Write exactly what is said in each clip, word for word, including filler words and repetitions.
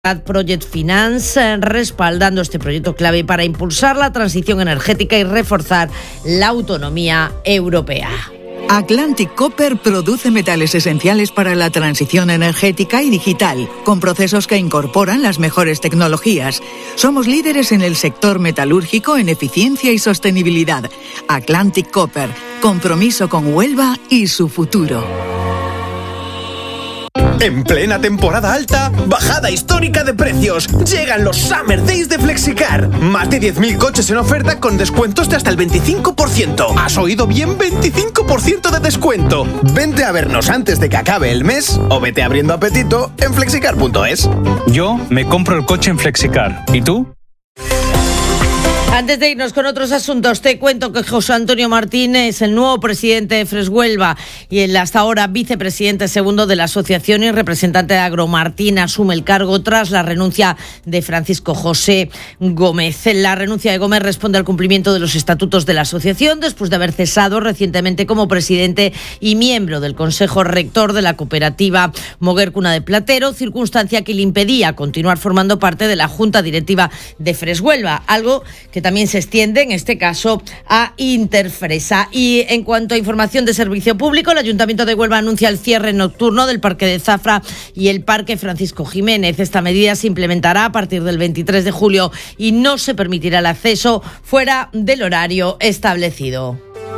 Project Finance, respaldando este proyecto clave para impulsar la transición energética y reforzar la autonomía europea. Atlantic Copper produce metales esenciales para la transición energética y digital, con procesos que incorporan las mejores tecnologías. Somos líderes en el sector metalúrgico en eficiencia y sostenibilidad. Atlantic Copper, compromiso con Huelva y su futuro. En plena temporada alta, bajada histórica de precios. Llegan los Summer Days de Flexicar. Más de diez mil coches en oferta con descuentos de hasta el veinticinco por ciento. ¿Has oído bien? veinticinco por ciento de descuento. Vente a vernos antes de que acabe el mes o vete abriendo apetito en flexicar punto es. Yo me compro el coche en Flexicar. ¿Y tú? Antes de irnos con otros asuntos, te cuento que José Antonio Martínez es el nuevo presidente de Freshuelva y el hasta ahora vicepresidente segundo de la asociación y representante de Agromartín asume el cargo tras la renuncia de Francisco José Gómez. La renuncia de Gómez responde al cumplimiento de los estatutos de la asociación después de haber cesado recientemente como presidente y miembro del Consejo Rector de la cooperativa Moguer Cuna de Platero, circunstancia que le impedía continuar formando parte de la Junta Directiva de Freshuelva, algo que también se extiende, en este caso, a Interfresa. Y en cuanto a información de servicio público, el Ayuntamiento de Huelva anuncia el cierre nocturno del Parque de Zafra y el Parque Francisco Jiménez. Esta medida se implementará a partir del veintitrés de julio y no se permitirá el acceso fuera del horario establecido.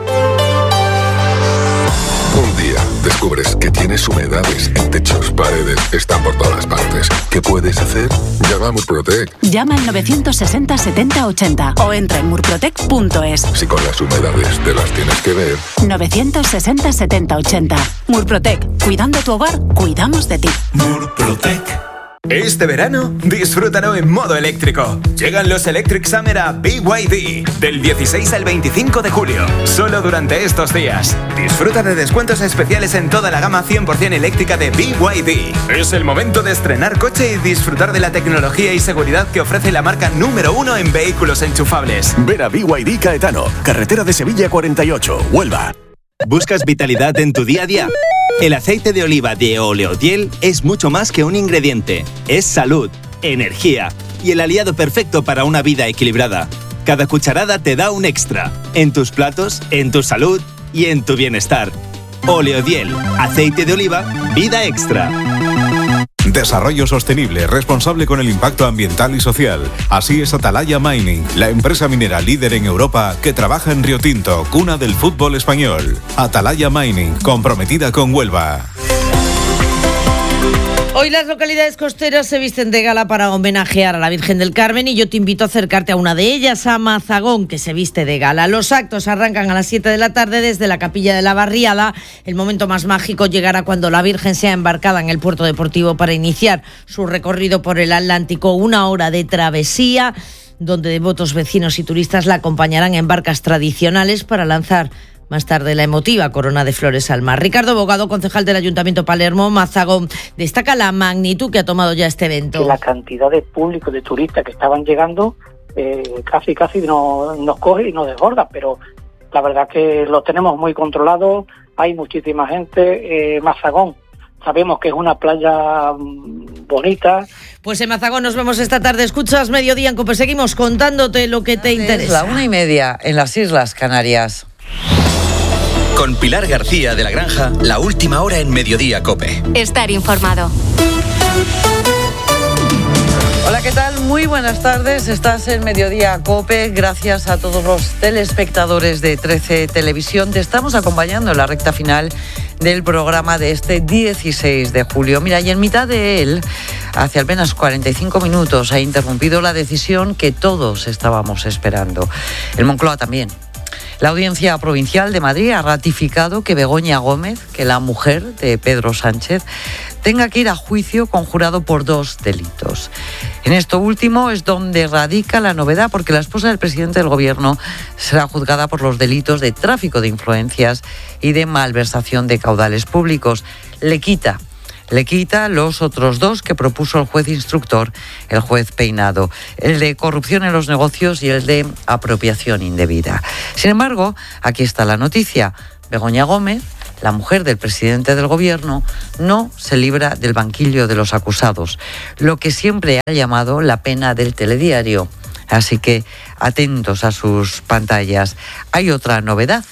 Un día descubres que tienes humedades en techos, paredes, están por todas partes. ¿Qué puedes hacer? Llama a Murprotec. Llama al novecientos sesenta setenta ochenta o entra en murprotec punto es. Si con las humedades te las tienes que ver. novecientos sesenta setenta ochenta. Murprotec. Cuidando tu hogar, cuidamos de ti. Murprotec. Este verano, disfrútalo en modo eléctrico. Llegan los Electric Summer a B Y D del dieciséis al veinticinco de julio. Solo durante estos días. Disfruta de descuentos especiales en toda la gama cien por ciento eléctrica de B Y D. Es el momento de estrenar coche y disfrutar de la tecnología y seguridad que ofrece la marca número uno en vehículos enchufables. Ven a B Y D Caetano, carretera de Sevilla cuarenta y ocho, Huelva. ¿Buscas vitalidad en tu día a día? El aceite de oliva de Oleodiel es mucho más que un ingrediente. Es salud, energía y el aliado perfecto para una vida equilibrada. Cada cucharada te da un extra. En tus platos, en tu salud y en tu bienestar. Oleodiel, aceite de oliva, vida extra. Desarrollo sostenible, responsable con el impacto ambiental y social. Así es Atalaya Mining, la empresa minera líder en Europa que trabaja en Río Tinto, cuna del fútbol español. Atalaya Mining, comprometida con Huelva. Hoy las localidades costeras se visten de gala para homenajear a la Virgen del Carmen y yo te invito a acercarte a una de ellas, a Mazagón, que se viste de gala. Los actos arrancan a las siete de la tarde desde la Capilla de la Barriada. El momento más mágico llegará cuando la Virgen sea embarcada en el puerto deportivo para iniciar su recorrido por el Atlántico. Una hora de travesía donde devotos, vecinos y turistas la acompañarán en barcas tradicionales para lanzar más tarde la emotiva corona de flores al mar. Ricardo Bogado, concejal del Ayuntamiento Palermo, Mazagón, destaca la magnitud que ha tomado ya este evento. Que la cantidad de público, de turistas que estaban llegando, eh, casi casi nos, nos coge y nos desborda, pero la verdad que lo tenemos muy controlado, hay muchísima gente. eh, Mazagón, sabemos que es una playa bonita. Pues en Mazagón nos vemos esta tarde. Escuchas Mediodía en COPE. Seguimos contándote lo que te interesa. Es la una y media en las Islas Canarias. Con Pilar García de la Granja, la última hora en Mediodía COPE. Estar informado. Hola, ¿qué tal? Muy buenas tardes. Estás en Mediodía COPE. Gracias a todos los telespectadores de trece Televisión. Te estamos acompañando en la recta final del programa de este dieciséis de julio. Mira, y en mitad de él, hace apenas cuarenta y cinco minutos, ha interrumpido la decisión que todos estábamos esperando. El Moncloa también. La Audiencia Provincial de Madrid ha ratificado que Begoña Gómez, que la mujer de Pedro Sánchez, tenga que ir a juicio conjurado por dos delitos. En esto último es donde radica la novedad, porque la esposa del presidente del Gobierno será juzgada por los delitos de tráfico de influencias y de malversación de caudales públicos. Le quita Le quita los otros dos que propuso el juez instructor, el juez Peinado, el de corrupción en los negocios y el de apropiación indebida. Sin embargo, aquí está la noticia. Begoña Gómez, la mujer del presidente del gobierno, no se libra del banquillo de los acusados, lo que siempre ha llamado la pena del telediario. Así que atentos a sus pantallas. Hay otra novedad.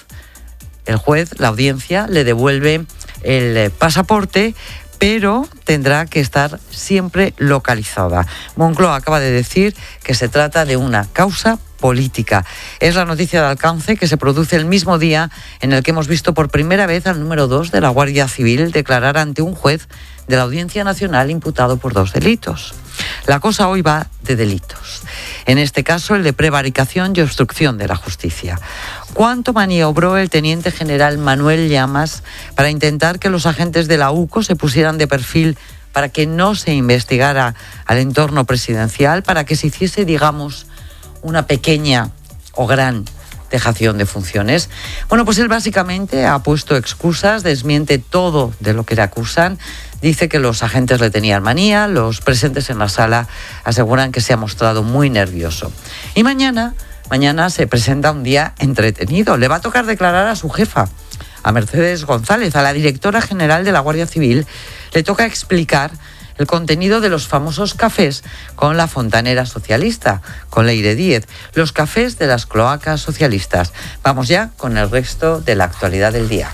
El juez, la audiencia, le devuelve el pasaporte, pero tendrá que estar siempre localizada. Moncloa acaba de decir que se trata de una causa política. Es la noticia de alcance que se produce el mismo día en el que hemos visto por primera vez al número dos de la Guardia Civil declarar ante un juez de la Audiencia Nacional imputado por dos delitos. La cosa hoy va de delitos. En este caso, el de prevaricación y obstrucción de la justicia. ¿Cuánto maniobró el teniente general Manuel Llamas para intentar que los agentes de la U C O se pusieran de perfil para que no se investigara al entorno presidencial, para que se hiciese, digamos, una pequeña o gran dejación de funciones? Bueno, pues él básicamente ha puesto excusas, desmiente todo de lo que le acusan, dice que los agentes le tenían manía, los presentes en la sala aseguran que se ha mostrado muy nervioso. Y mañana, mañana se presenta un día entretenido. Le va a tocar declarar a su jefa, a Mercedes González, a la directora general de la Guardia Civil. Le toca explicar el contenido de los famosos cafés con la fontanera socialista, con Leire Díez, los cafés de las cloacas socialistas. Vamos ya con el resto de la actualidad del día.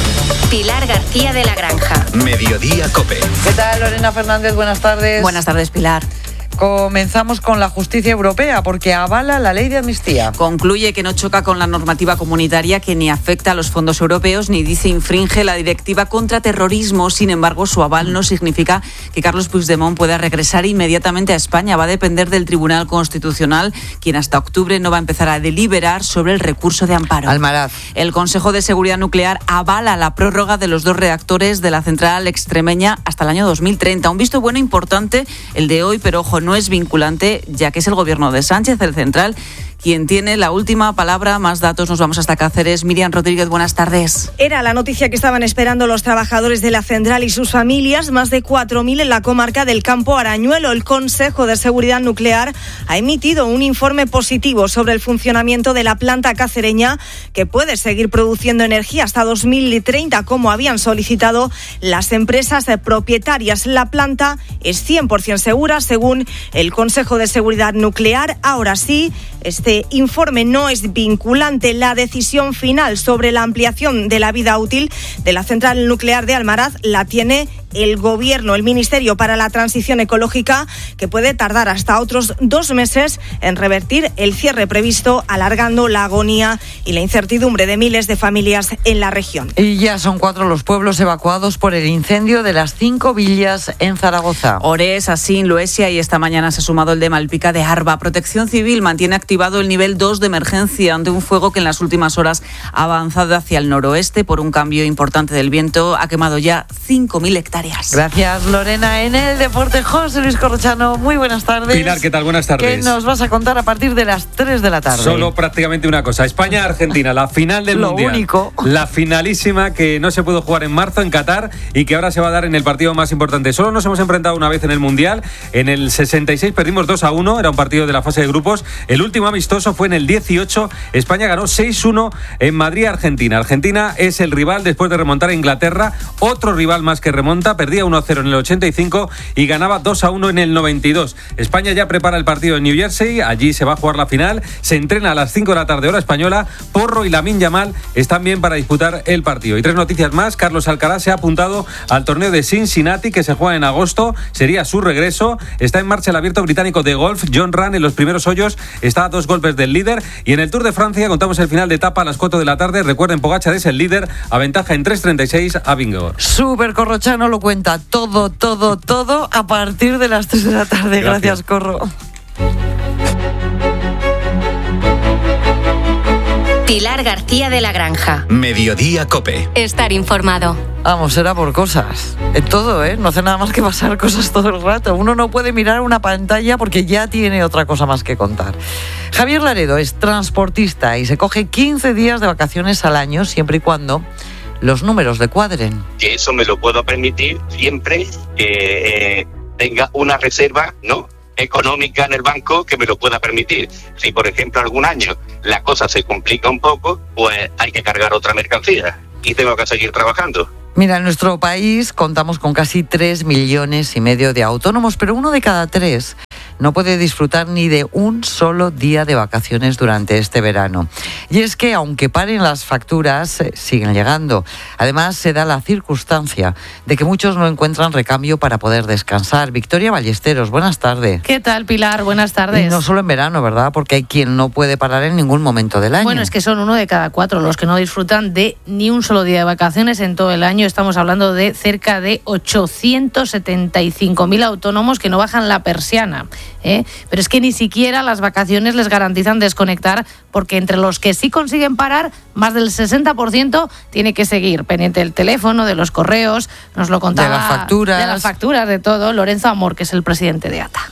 Pilar García de la Granja. Mediodía COPE. ¿Qué tal, Lorena Fernández? Buenas tardes. Buenas tardes, Pilar. Comenzamos con la justicia europea porque avala la ley de amnistía. Concluye que no choca con la normativa comunitaria, que ni afecta a los fondos europeos ni dice infringe la directiva contra terrorismo. Sin embargo, su aval no significa que Carlos Puigdemont pueda regresar inmediatamente a España. Va a depender del Tribunal Constitucional, quien hasta octubre no va a empezar a deliberar sobre el recurso de amparo. Almaraz. El Consejo de Seguridad Nuclear avala la prórroga de los dos reactores de la central extremeña hasta el año dos mil treinta. Un visto bueno importante el de hoy, pero ojo, no es vinculante, ya que es el gobierno de Sánchez, el central, quien tiene la última palabra. Más datos, nos vamos hasta Cáceres. Miriam Rodríguez, buenas tardes. Era la noticia que estaban esperando los trabajadores de la central y sus familias, más de cuatro mil en la comarca del Campo Arañuelo. El Consejo de Seguridad Nuclear ha emitido un informe positivo sobre el funcionamiento de la planta cacereña, que puede seguir produciendo energía hasta dos mil treinta, como habían solicitado las empresas propietarias. La planta es cien por ciento segura, según el Consejo de Seguridad Nuclear. Ahora sí, este Este informe no es vinculante. La decisión final sobre la ampliación de la vida útil de la central nuclear de Almaraz la tiene el Gobierno, el Ministerio para la Transición Ecológica, que puede tardar hasta otros dos meses en revertir el cierre previsto, alargando la agonía y la incertidumbre de miles de familias en la región. Y ya son cuatro los pueblos evacuados por el incendio de las cinco villas en Zaragoza. Ores, Asín, Luesia, y esta mañana se ha sumado el de Malpica de Arba. Protección Civil mantiene activado el nivel dos de emergencia ante un fuego que en las últimas horas ha avanzado hacia el noroeste por un cambio importante del viento. Ha quemado ya cinco mil hectáreas. Gracias, Lorena. En el deporte, José Luis Corrochano, muy buenas tardes. Pilar, ¿qué tal? Buenas tardes. ¿Qué nos vas a contar a partir de las tres de la tarde? Solo prácticamente una cosa. España-Argentina, la final del Lo Mundial. único. La finalísima que no se pudo jugar en marzo en Qatar y que ahora se va a dar en el partido más importante. Solo nos hemos enfrentado una vez en el Mundial. En el sesenta y seis perdimos dos a uno. Era un partido de la fase de grupos. El último amistoso fue en el dieciocho. España ganó seis uno en Madrid-Argentina. Argentina es el rival después de remontar a Inglaterra. Otro rival más que remonta. Perdía uno a cero en el ochenta y cinco y ganaba dos a uno en el noventa y dos. España ya prepara el partido en New Jersey. Allí se va a jugar la final. Se entrena a las cinco de la tarde hora española. Porro y Lamine Yamal están bien para disputar el partido. Y tres noticias más. Carlos Alcaraz se ha apuntado al torneo de Cincinnati, que se juega en agosto. Sería su regreso. Está en marcha el abierto británico de golf. John Ram en los primeros hoyos está a dos golpes del líder. Y en el Tour de Francia contamos el final de etapa a las cuatro de la tarde. Recuerden, Pogačar es el líder, a ventaja en tres treinta y seis a Vingegaard. Súper Corrochano lo cuenta todo, todo, todo a partir de las tres de la tarde. Gracias, Gracias Corro. Pilar García de la Granja. Mediodía COPE. Estar informado. Vamos, será por cosas. Es todo, ¿eh? No hace nada más que pasar cosas todo el rato. Uno no puede mirar una pantalla porque ya tiene otra cosa más que contar. Javier Laredo es transportista y se coge quince días de vacaciones al año, siempre y cuando los números le cuadren. Que eso me lo puedo permitir siempre que eh, tenga una reserva, ¿no?, económica en el banco que me lo pueda permitir. Si, por ejemplo, algún año la cosa se complica un poco, pues hay que cargar otra mercancía. y tengo que seguir trabajando. Mira, en nuestro país contamos con casi tres millones y medio de autónomos, pero uno de cada tres no puede disfrutar ni de un solo día de vacaciones durante este verano. Y es que, aunque paren las facturas, eh, siguen llegando. Además, se da la circunstancia de que muchos no encuentran recambio para poder descansar. Victoria Ballesteros, buenas tardes. ¿Qué tal, Pilar? Buenas tardes. Y no solo en verano, ¿verdad? Porque hay quien no puede parar en ningún momento del año. Bueno, es que son uno de cada cuatro los que no disfrutan de ni un solo día de vacaciones en todo el año. Estamos hablando de cerca de ochocientos setenta y cinco mil autónomos que no bajan la persiana. ¿eh? Pero es que ni siquiera las vacaciones les garantizan desconectar, porque entre los que sí consiguen parar, más del sesenta por ciento tiene que seguir pendiente del teléfono, de los correos, nos lo contaba. De las facturas. De las facturas, de todo. Lorenzo Amor, que es el presidente de A T A.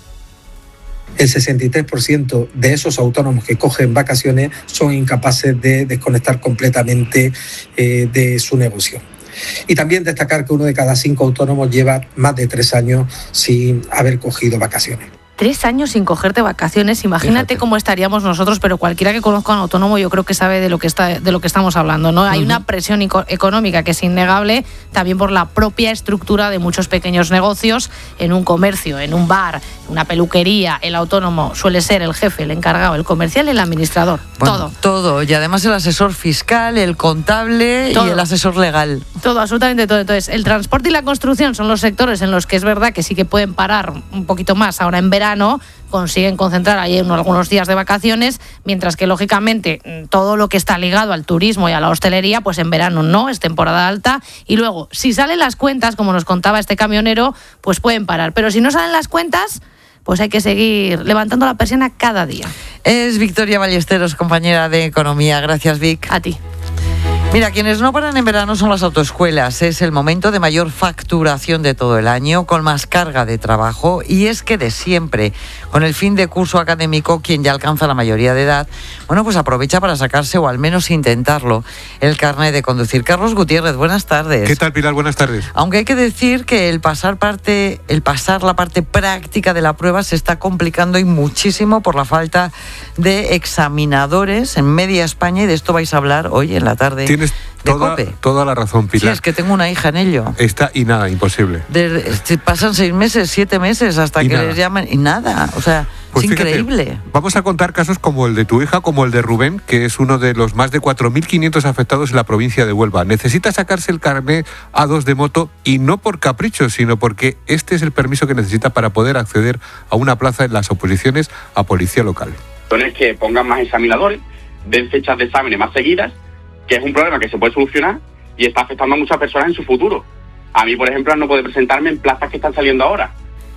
El sesenta y tres por ciento de esos autónomos que cogen vacaciones son incapaces de desconectar completamente eh, de su negocio. Y también destacar que uno de cada cinco autónomos lleva más de tres años sin haber cogido vacaciones. Tres años sin cogerte vacaciones, imagínate Fíjate. cómo estaríamos nosotros, pero cualquiera que conozca a un autónomo yo creo que sabe de lo que está, de lo que estamos hablando, ¿no? Uh-huh. Hay una presión eco- económica que es innegable, también por la propia estructura de muchos pequeños negocios. En un comercio, en un bar, una peluquería, el autónomo suele ser el jefe, el encargado, el comercial y el administrador. Bueno, todo. Todo, y además el asesor fiscal, el contable todo. Y el asesor legal. Todo, absolutamente todo. Entonces, el transporte y la construcción son los sectores en los que es verdad que sí que pueden parar un poquito más ahora en verano. Consiguen concentrar ahí unos, algunos días de vacaciones, mientras que lógicamente todo lo que está ligado al turismo y a la hostelería, pues en verano no, es temporada alta, y luego si salen las cuentas, como nos contaba este camionero, pues pueden parar, pero si no salen las cuentas, pues hay que seguir levantando la persiana cada día. Es Victoria Ballesteros, compañera de Economía. Gracias, Vic. A ti. Mira, quienes no paran en verano son las autoescuelas. Es el momento de mayor facturación de todo el año, con más carga de trabajo. Y es que de siempre, con el fin de curso académico, quien ya alcanza la mayoría de edad, bueno, pues aprovecha para sacarse, o al menos intentarlo, el carnet de conducir. Carlos Gutiérrez, buenas tardes. ¿Qué tal, Pilar? Buenas tardes. Aunque hay que decir que el pasar parte, el pasar la parte práctica de la prueba se está complicando y muchísimo por la falta de examinadores en media España, y de esto vais a hablar hoy en la tarde. Tienes toda, toda la razón, Pilar. Sí, es que tengo una hija en ello. Está y nada, imposible. De, pasan seis meses, siete meses hasta y que nada. les llaman y nada, o sea, pues es fíjate, increíble. Vamos a contar casos como el de tu hija, como el de Rubén, que es uno de los más de cuatro mil quinientos afectados en la provincia de Huelva. Necesita sacarse el carnet A dos de moto, y no por capricho, sino porque este es el permiso que necesita para poder acceder a una plaza en las oposiciones a policía local. Es que pongan más examinadores, den fechas de exámenes más seguidas, que es un problema que se puede solucionar y está afectando a muchas personas en su futuro. A mí, por ejemplo, no puedo presentarme en plazas que están saliendo ahora,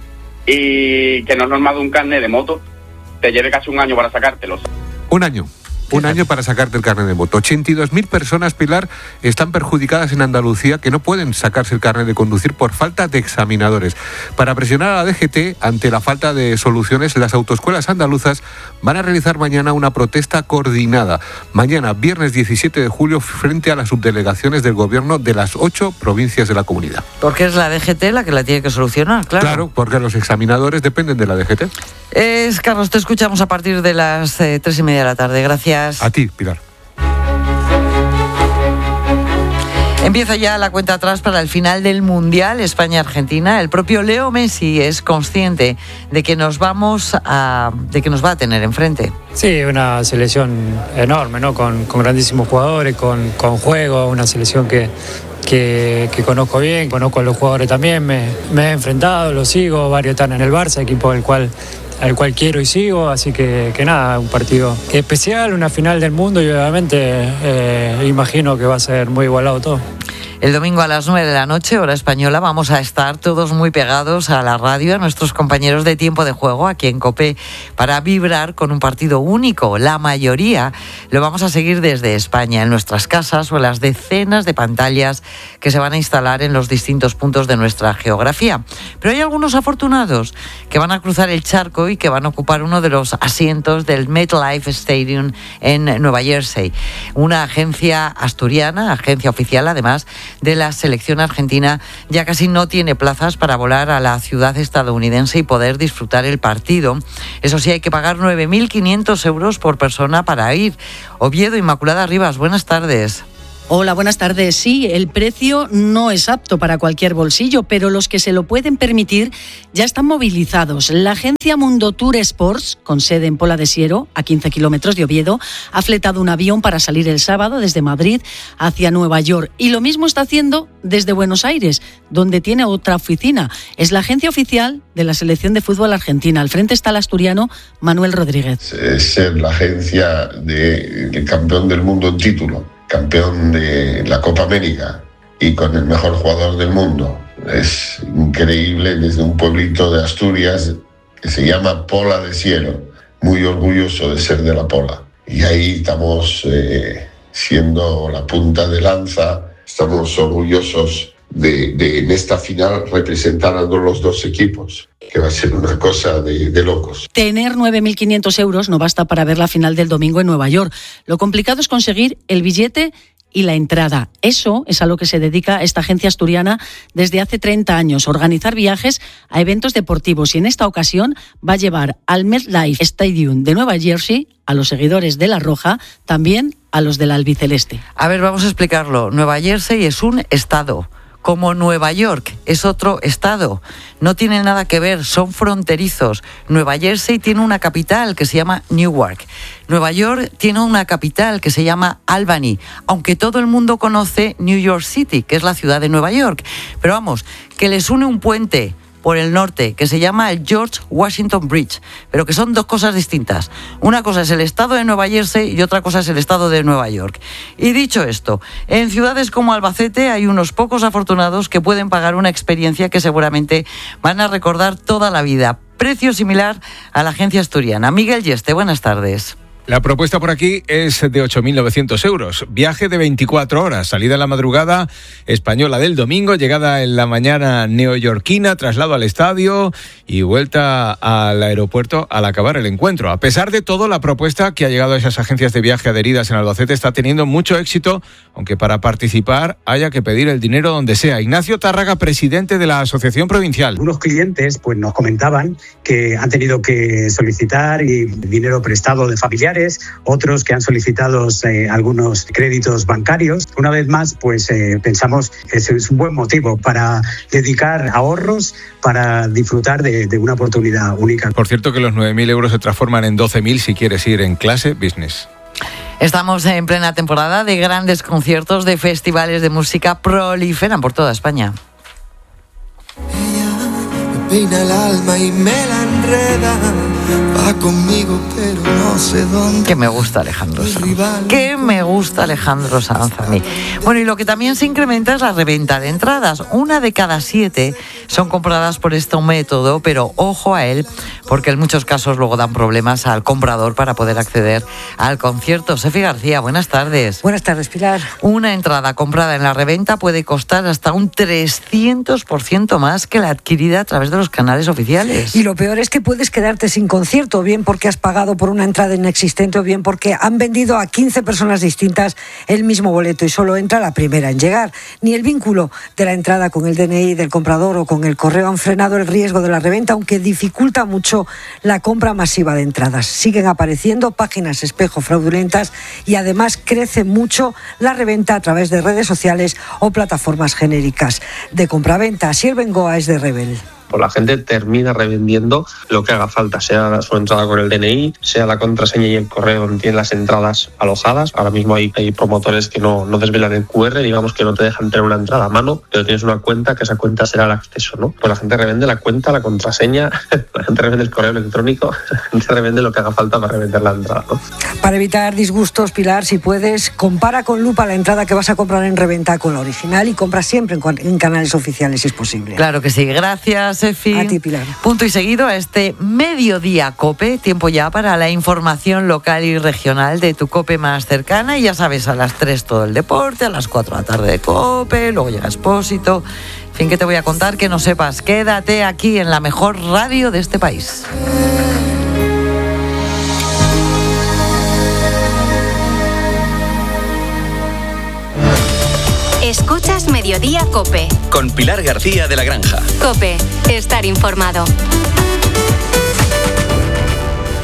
y que no es normal de un carnet de moto te lleve casi un año para sacártelo. Un año. Un año para sacarte el carnet de moto. ochenta y dos mil personas, Pilar, están perjudicadas en Andalucía, que no pueden sacarse el carnet de conducir por falta de examinadores. Para presionar a la D G T ante la falta de soluciones, las autoescuelas andaluzas van a realizar mañana una protesta coordinada. Mañana, viernes diecisiete de julio, frente a las subdelegaciones del gobierno de las ocho provincias de la comunidad. Porque es la D G T la que la tiene que solucionar, claro. Claro, porque los examinadores dependen de la D G T. Es Carlos, te escuchamos a partir de las eh, tres y media de la tarde. Gracias. A ti, Pilar. Empieza ya la cuenta atrás para el final del Mundial España-Argentina. El propio Leo Messi es consciente de que nos vamos a, de que nos va a tener enfrente. Sí, una selección enorme, ¿no? Con, con grandísimos jugadores, con, con juego, una selección que, que, que conozco bien, conozco a los jugadores también, me, me he enfrentado, los sigo, varios están en el Barça, equipo del cual al cual quiero y sigo, así que, que nada, un partido especial, una final del mundo, y obviamente eh, imagino que va a ser muy igualado todo. El domingo a las nueve de la noche, hora española, vamos a estar todos muy pegados a la radio, a nuestros compañeros de Tiempo de Juego, aquí en COPE, para vibrar con un partido único. La mayoría lo vamos a seguir desde España, en nuestras casas o en las decenas de pantallas que se van a instalar en los distintos puntos de nuestra geografía. Pero hay algunos afortunados que van a cruzar el charco y que van a ocupar uno de los asientos del MetLife Stadium en Nueva Jersey. Una agencia asturiana, agencia oficial además, de la selección argentina, ya casi no tiene plazas para volar a la ciudad estadounidense y poder disfrutar el partido. Eso sí, hay que pagar nueve mil quinientos euros por persona para ir. Oviedo, Inmaculada Rivas, buenas tardes. Hola, buenas tardes. Sí, el precio no es apto para cualquier bolsillo, pero los que se lo pueden permitir ya están movilizados. La agencia Mundo Tour Sports, con sede en Pola de Siero, a quince kilómetros de Oviedo, ha fletado un avión para salir el sábado desde Madrid hacia Nueva York. Y lo mismo está haciendo desde Buenos Aires, donde tiene otra oficina. Es la agencia oficial de la selección de fútbol argentina. Al frente está el asturiano Manuel Rodríguez. Es ser la agencia del de campeón del mundo en título, campeón de la Copa América y con el mejor jugador del mundo. Es increíble, desde un pueblito de Asturias que se llama Pola de Siero, muy orgulloso de ser de la Pola. Y ahí estamos eh, siendo la punta de lanza, estamos orgullosos de, de en esta final representar a los dos equipos, que va a ser una cosa de, de locos. Tener nueve mil quinientos euros no basta para ver la final del domingo en Nueva York. Lo complicado es conseguir el billete y la entrada. Eso es a lo que se dedica esta agencia asturiana desde hace treinta años, organizar viajes a eventos deportivos, y en esta ocasión va a llevar al MetLife Stadium de Nueva Jersey a los seguidores de la Roja, también a los del albiceleste. A ver, vamos a explicarlo. Nueva Jersey es un estado, como Nueva York es otro estado. No tienen nada que ver, son fronterizos. Nueva Jersey tiene una capital que se llama Newark. Nueva York tiene una capital que se llama Albany, aunque todo el mundo conoce New York City, que es la ciudad de Nueva York. Pero vamos, que les une un puente por el norte, que se llama el George Washington Bridge, pero que son dos cosas distintas. Una cosa es el estado de Nueva Jersey y otra cosa es el estado de Nueva York. Y dicho esto, en ciudades como Albacete hay unos pocos afortunados que pueden pagar una experiencia que seguramente van a recordar toda la vida. Precio similar a la agencia asturiana. Miguel Yeste, buenas tardes. La propuesta por aquí es de ocho mil novecientos euros. Viaje de veinticuatro horas, salida en la madrugada española del domingo, llegada en la mañana neoyorquina, traslado al estadio y vuelta al aeropuerto al acabar el encuentro. A pesar de todo, la propuesta que ha llegado a esas agencias de viaje adheridas en Albacete está teniendo mucho éxito, aunque para participar haya que pedir el dinero donde sea. Ignacio Tárraga, presidente de la Asociación Provincial. Unos clientes pues nos comentaban que han tenido que solicitar y dinero prestado de familiares, otros que han solicitado eh, algunos créditos bancarios. Una vez más, pues eh, pensamos que ese es un buen motivo para dedicar ahorros, para disfrutar de, de una oportunidad única. Por cierto, que los nueve mil euros se transforman en doce mil si quieres ir en clase business. Estamos en plena temporada de grandes conciertos, de festivales de música, proliferan por toda España. Peina el alma y me la enreda, va conmigo pero no sé dónde. Que me gusta Alejandro Sanz. Que me gusta Alejandro Sanz a mí. Bueno, y lo que también se incrementa es la reventa de entradas. Una de cada siete son compradas por este método, pero ojo a él, porque en muchos casos luego dan problemas al comprador para poder acceder al concierto. Sefi García, buenas tardes. Buenas tardes, Pilar. Una entrada comprada en la reventa puede costar hasta un trescientos por ciento más que la adquirida a través de los canales oficiales. Y lo peor es que puedes quedarte sin concierto, bien porque has pagado por una entrada inexistente o bien porque han vendido a quince personas distintas el mismo boleto y solo entra la primera en llegar. Ni el vínculo de la entrada con el D N I del comprador o con el correo han frenado el riesgo de la reventa, aunque dificulta mucho la compra masiva de entradas. Siguen apareciendo páginas espejo fraudulentas y además crece mucho la reventa a través de redes sociales o plataformas genéricas de compraventa. Siervengoa es de Rebel. Pues la gente termina revendiendo lo que haga falta, sea su entrada con el D N I, sea la contraseña y el correo donde tienen las entradas alojadas. Ahora mismo hay, hay promotores que no, no desvelan el cu erre, digamos que no te dejan tener una entrada a mano, pero tienes una cuenta, que esa cuenta será el acceso, ¿no? Pues la gente revende la cuenta, la contraseña, la gente revende el correo electrónico, la gente revende lo que haga falta para revender la entrada, ¿no? Para evitar disgustos, Pilar, si puedes, compara con lupa la entrada que vas a comprar en reventa con la original y compra siempre en, en canales oficiales si es posible. Claro que sí, gracias. Sefi. A ti, Pilar. Punto y seguido a este Mediodía COPE, tiempo ya para la información local y regional de tu COPE más cercana. Y ya sabes, a las tres todo el deporte, a las cuatro de la tarde de COPE, luego llega Expósito. En fin, ¿qué te voy a contar? Que no sepas, quédate aquí en la mejor radio de este país. Escuchas Mediodía COPE. Con Pilar García de la Granja. COPE, estar informado.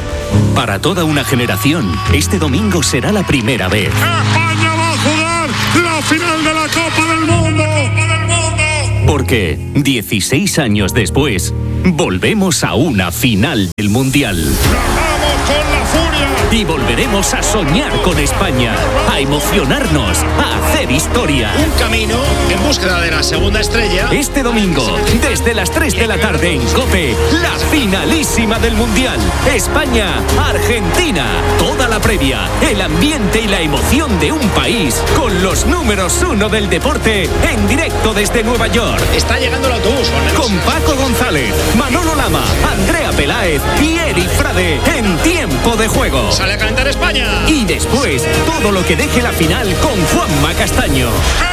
Para toda una generación, este domingo será la primera vez. España va a jugar la final de la Copa del Mundo. Porque dieciséis años después, volvemos a una final del Mundial. ¡Vamos con la furia! Y volveremos a soñar con España, a emocionarnos, a hacer historia. Un camino en búsqueda de la segunda estrella. Este domingo, desde las tres de la tarde en COPE, la finalísima del Mundial. España-Argentina. Toda la previa, el ambiente y la emoción de un país con los números uno del deporte en directo desde Nueva York. Está llegando el autobús. Con Paco González, Manolo Lama, Andrea Peláez y Eric Frade en Tiempo de Juego. Sale a calentar España. Y después, todo lo que deje la final con Juanma Castaño.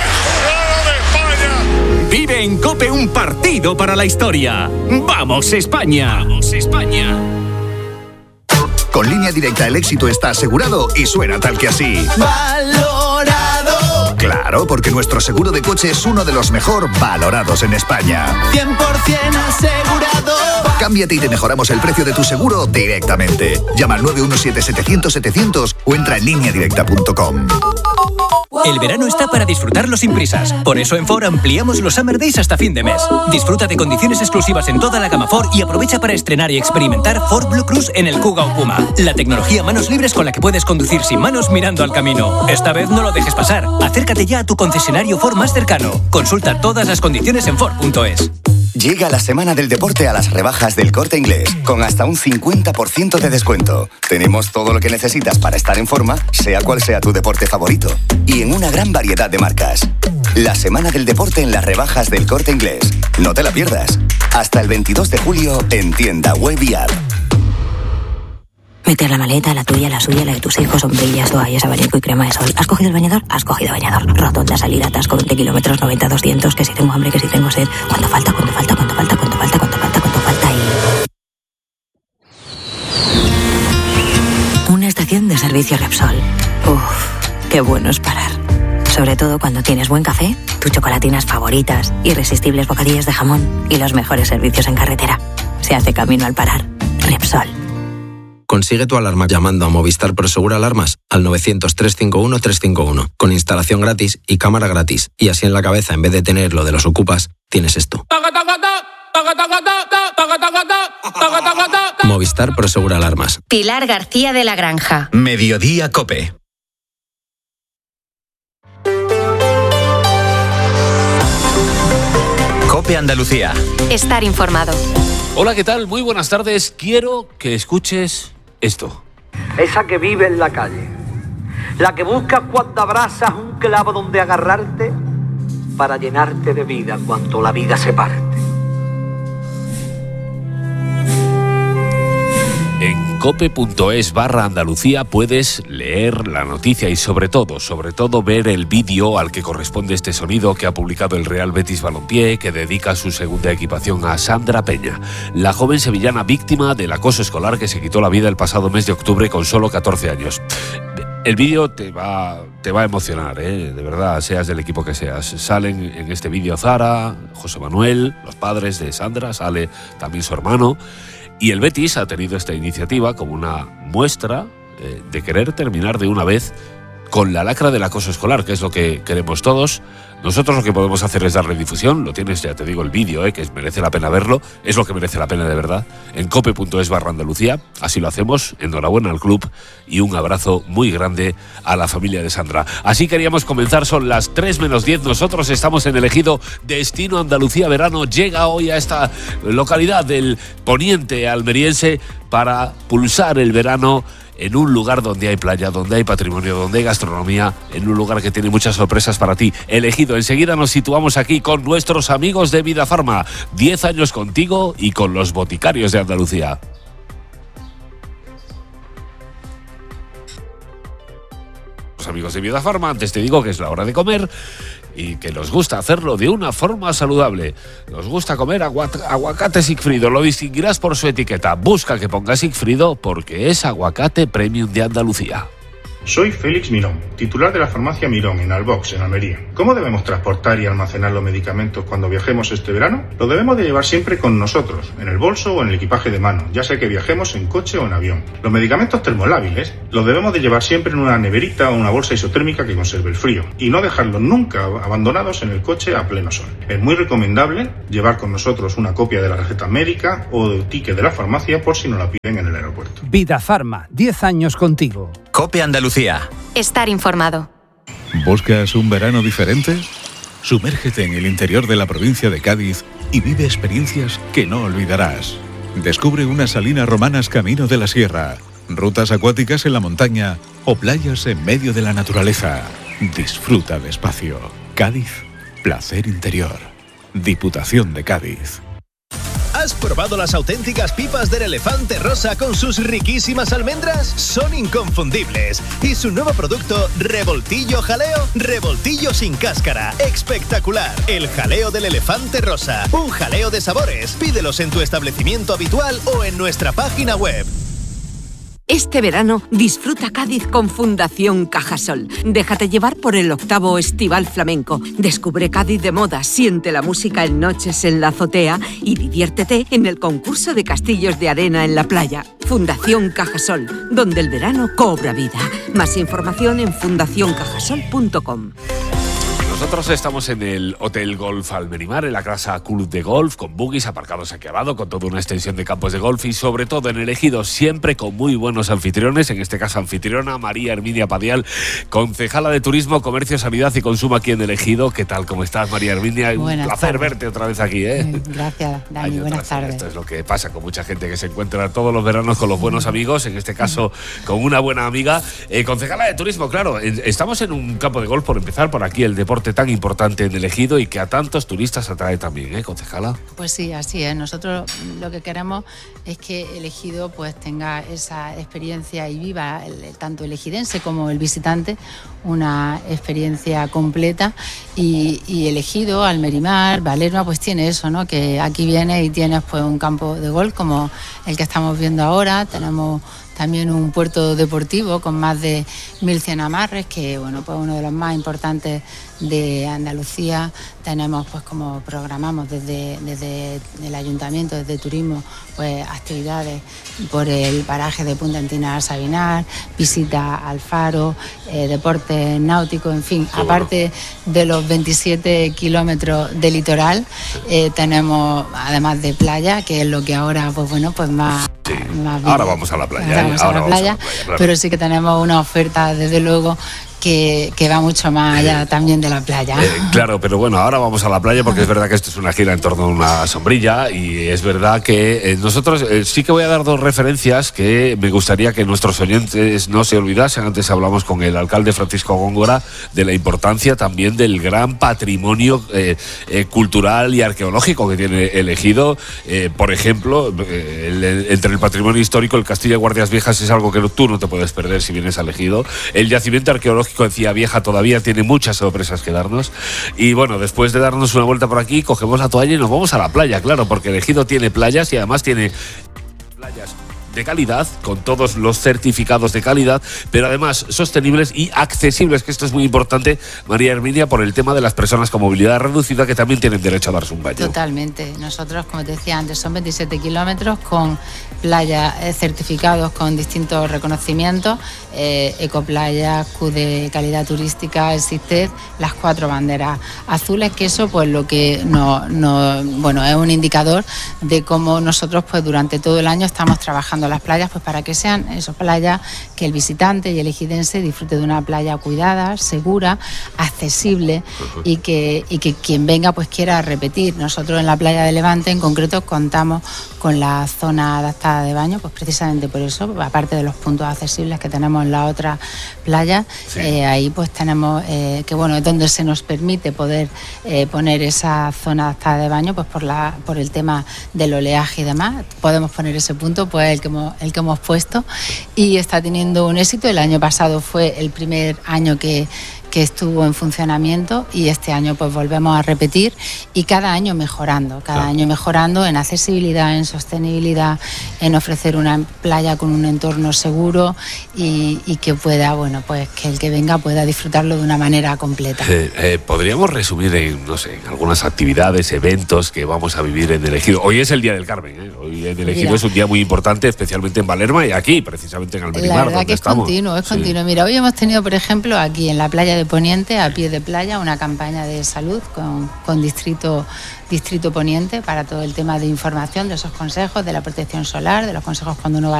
Vive en COPE un partido para la historia. ¡Vamos, España! ¡Vamos, España! Con Línea Directa el éxito está asegurado y suena tal que así. ¡Valorado! Claro, porque nuestro seguro de coche es uno de los mejor valorados en España. cien por ciento asegurado. Cámbiate y te mejoramos el precio de tu seguro directamente. Llama al nueve uno siete setecientos setecientos o entra en línea directa punto com. El verano está para disfrutarlo sin prisas. Por eso en Ford ampliamos los Summer Days hasta fin de mes. Disfruta de condiciones exclusivas en toda la gama Ford y aprovecha para estrenar y experimentar Ford Blue Cruise en el Kuga o Puma. La tecnología manos libres con la que puedes conducir sin manos mirando al camino. Esta vez no lo dejes pasar. Acércate ya a tu concesionario Ford más cercano. Consulta todas las condiciones en Ford punto es. Llega la semana del deporte a las rebajas del Corte Inglés, con hasta un cincuenta por ciento de descuento. Tenemos todo lo que necesitas para estar en forma, sea cual sea tu deporte favorito. Y en una gran variedad de marcas. La semana del deporte en las rebajas del Corte Inglés. No te la pierdas. Hasta el veintidós de julio en tienda web y app. Meter la maleta, la tuya, la suya, la de tus hijos, sombrillas, toallas, abanico y crema de sol. ¿Has cogido el bañador? Has cogido bañador. Rotonda, salida, atasco, veinte kilómetros, noventa, doscientos, que si tengo hambre, que si tengo sed. ¿Cuánto falta? ¿Cuánto falta? ¿Cuánto falta? ¿Cuánto falta? ¿Cuánto falta? ¿Cuánto falta? Y... Una estación de servicio Repsol. Uff, qué bueno es parar. Sobre todo cuando tienes buen café, tus chocolatinas favoritas, irresistibles bocadillos de jamón y los mejores servicios en carretera. Se hace camino al parar. Repsol. Consigue tu alarma llamando a Movistar Prosegura Alarmas al novecientos, trescientos cincuenta y uno, trescientos cincuenta y uno, con instalación gratis y cámara gratis. Y así en la cabeza, en vez de tener lo de los ocupas, tienes esto. Movistar Prosegura Alarmas. Pilar García de la Granja. Mediodía COPE. COPE Andalucía. Estar informado. Hola, ¿qué tal? Muy buenas tardes. Quiero que escuches esto. Esa que vive en la calle, la que busca cuando abrazas un clavo donde agarrarte para llenarte de vida cuando la vida se parte. En cope.es barra Andalucía puedes leer la noticia y sobre todo, sobre todo ver el vídeo al que corresponde este sonido que ha publicado el Real Betis Balompié, que dedica su segunda equipación a Sandra Peña, la joven sevillana víctima del acoso escolar que se quitó la vida el pasado mes de octubre con solo catorce años. El vídeo te va, te va a emocionar, ¿eh? De verdad, seas del equipo que seas. Salen en este vídeo Zara, José Manuel, los padres de Sandra, sale también su hermano. Y el Betis ha tenido esta iniciativa como una muestra eh, de querer terminar de una vez con la lacra del acoso escolar, que es lo que queremos todos. Nosotros lo que podemos hacer es darle difusión. Lo tienes, ya te digo, el vídeo, eh, que merece la pena verlo. Es lo que merece la pena de verdad. En cope.es barra Andalucía. Así lo hacemos. Enhorabuena al club y un abrazo muy grande a la familia de Sandra. Así queríamos comenzar. Son las tres menos diez. Nosotros estamos en el ejido Destino Andalucía Verano. Llega hoy a esta localidad del poniente almeriense para pulsar el verano en un lugar donde hay playa, donde hay patrimonio, donde hay gastronomía, en un lugar que tiene muchas sorpresas para ti. Elegido, enseguida nos situamos aquí con nuestros amigos de Vida Farma. Diez años contigo y con los boticarios de Andalucía. Los amigos de Vida Farma, antes te digo que es la hora de comer y que nos gusta hacerlo de una forma saludable. Nos gusta comer aguat- aguacate Sigfrido, lo distinguirás por su etiqueta. Busca que ponga Sigfrido porque es aguacate premium de Andalucía. Soy Félix Mirón, titular de la farmacia Mirón en Albox, en Almería. ¿Cómo debemos transportar y almacenar los medicamentos cuando viajemos este verano? Lo debemos de llevar siempre con nosotros, en el bolso o en el equipaje de mano, ya sea que viajemos en coche o en avión. Los medicamentos termolábiles los debemos de llevar siempre en una neverita o una bolsa isotérmica que conserve el frío y no dejarlos nunca abandonados en el coche a pleno sol. Es muy recomendable llevar con nosotros una copia de la receta médica o del ticket de la farmacia por si nos la piden en el aeropuerto. Vida Pharma, diez años contigo. COPE Andalucía. Estar informado. ¿Buscas un verano diferente? Sumérgete en el interior de la provincia de Cádiz y vive experiencias que no olvidarás. Descubre unas salinas romanas camino de la sierra, rutas acuáticas en la montaña o playas en medio de la naturaleza. Disfruta despacio. Cádiz, placer interior. Diputación de Cádiz. ¿Has probado las auténticas pipas del Elefante Rosa con sus riquísimas almendras? Son inconfundibles. Y su nuevo producto, Revoltillo Jaleo, revoltillo sin cáscara. Espectacular. El jaleo del Elefante Rosa. Un jaleo de sabores. Pídelos en tu establecimiento habitual o en nuestra página web. Este verano disfruta Cádiz con Fundación Cajasol. Déjate llevar por el octavo Estival Flamenco. Descubre Cádiz de moda, siente la música en noches en la azotea y diviértete en el concurso de castillos de arena en la playa. Fundación Cajasol, donde el verano cobra vida. Más información en fundación cajasol punto com. Nosotros estamos en el Hotel Golf Almerimar, en la casa Club de Golf, con buggies aparcados aquí al lado, con toda una extensión de campos de golf y sobre todo en el Ejido, siempre con muy buenos anfitriones, en este caso anfitriona María Herminia Padial, concejala de Turismo, Comercio, Sanidad y Consumo aquí en el Ejido. ¿Qué tal? ¿Cómo estás, María Herminia? Buenas Un placer tardes. verte otra vez aquí, ¿eh? Gracias, Dani. Ay, Buenas tardes. Esto es lo que pasa con mucha gente que se encuentra todos los veranos con los buenos amigos, en este caso con una buena amiga. Eh, concejala de Turismo, claro, eh, estamos en un campo de golf, por empezar por aquí, el deporte tan importante en el Ejido y que a tantos turistas atrae también, ¿eh, concejala? Pues sí, así es. Nosotros lo que queremos es que el Ejido pues tenga esa experiencia y viva el, tanto el ejidense como el visitante una experiencia completa y, y el Ejido, Almerimar, Valerma, pues tiene eso, ¿no? Que aquí vienes y tienes pues un campo de golf como el que estamos viendo ahora. Tenemos también un puerto deportivo con más de mil cien amarres, que bueno, pues uno de los más importantes de Andalucía. Tenemos, pues como programamos desde, desde el Ayuntamiento, desde Turismo, pues actividades por el paraje de Punta Entina Sabinar, visita al faro, eh, deportes náuticos, en fin. Qué aparte bueno. De los veintisiete kilómetros de litoral, eh, tenemos además de playa, que es lo que ahora, pues bueno, pues más... Sí. más ahora vamos a la playa. Ahora, vamos, ahora a la vamos playa, a la playa, claro. Pero sí que tenemos una oferta, desde luego, Que, que va mucho más allá también de la playa. Eh, claro, pero bueno, ahora vamos a la playa porque es verdad que esto es una gira en torno a una sombrilla y es verdad que eh, nosotros eh, sí que voy a dar dos referencias que me gustaría que nuestros oyentes no se olvidasen. Antes hablamos con el alcalde Francisco Góngora de la importancia también del gran patrimonio eh, eh, cultural y arqueológico que tiene el Ejido. Eh, por ejemplo, eh, el, el, entre el patrimonio histórico, el Castillo de Guardias Viejas es algo que tú no te puedes perder si vienes al Ejido. El yacimiento arqueológico en Cía Vieja todavía tiene muchas sorpresas que darnos. Y bueno, después de darnos una vuelta por aquí, cogemos la toalla y nos vamos a la playa, claro, porque el Ejido tiene playas y además tiene playas de calidad, con todos los certificados de calidad, pero además sostenibles y accesibles, que esto es muy importante, María Herminia, por el tema de las personas con movilidad reducida que también tienen derecho a darse un baño. Totalmente. Nosotros, como te decía antes, son veintisiete kilómetros con playas eh, certificados con distintos reconocimientos, eh, Ecoplaya, Q de calidad turística, el SISTED, las cuatro banderas azules, que eso pues lo que no, no, bueno, es un indicador de cómo nosotros pues durante todo el año estamos trabajando las playas pues para que sean esas playas que el visitante y el ejidense disfrute de una playa cuidada, segura, accesible y que, y que quien venga pues quiera repetir. Nosotros en la playa de Levante en concreto contamos con la zona adaptada de baño, pues precisamente por eso, aparte de los puntos accesibles que tenemos en la otra playa, sí. eh, ahí pues tenemos eh, que bueno, es donde se nos permite poder eh, poner esa zona adaptada de baño, pues por la por el tema del oleaje y demás, podemos poner ese punto, pues el que hemos, el que hemos puesto y está teniendo un éxito. El año pasado fue el primer año que que estuvo en funcionamiento y este año pues volvemos a repetir y cada año mejorando, cada año mejorando en accesibilidad, en sostenibilidad, en ofrecer una playa con un entorno seguro y, y que pueda, bueno, pues que el que venga pueda disfrutarlo de una manera completa. Eh, eh, podríamos resumir en, no sé, en algunas actividades, eventos que vamos a vivir en El Ejido. Hoy es el Día del Carmen, ¿eh? Hoy en El Ejido Mira. es un día muy importante, especialmente en Valerma y aquí, precisamente en Almerimar, La verdad donde que es estamos. continuo, es Sí. continuo. Mira, hoy hemos tenido, por ejemplo, aquí en la playa de Poniente, a pie de playa, una campaña de salud con, con Distrito, Distrito Poniente para todo el tema de información, de esos consejos, de la protección solar, de los consejos cuando uno va